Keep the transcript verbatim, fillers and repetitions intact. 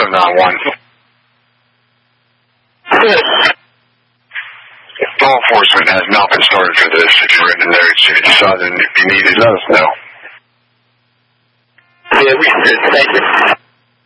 seven nine one. Law enforcement has not been started for this. If you're in the notes, if you decide if you need it, let us know. Yeah, we should. Thank you.